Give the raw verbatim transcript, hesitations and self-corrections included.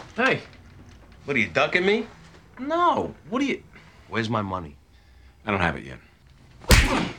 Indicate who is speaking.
Speaker 1: Hey.
Speaker 2: What, are you ducking me?
Speaker 1: No. What are you...
Speaker 2: Where's my money?
Speaker 3: I don't have it yet.